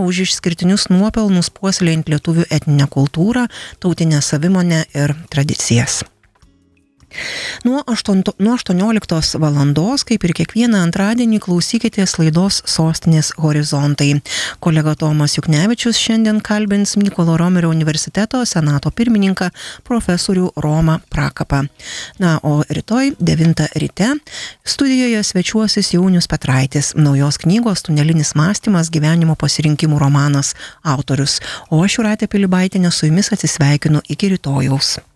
už išskirtinius nuopelnus puoselėjant lietuvių etninę kultūrą, tautinę savimonę ir tradicijas. Nuo 18 valandos, kaip ir kiekvieną antradienį, klausykitės laidos Sostinės horizontai. Kolega Tomas Juknevičius šiandien kalbins Mykolo Romerio universiteto senato pirmininką profesorių Romą Prakapą. O rytoj 9 ryte studijoje svečiuosis Jaunius Petraitis, naujos knygos Tunelinis mąstymas, gyvenimo pasirinkimų romanas autorius. O aš Jūratė Pilibaitienė su jumis atsisveikinu iki rytojaus.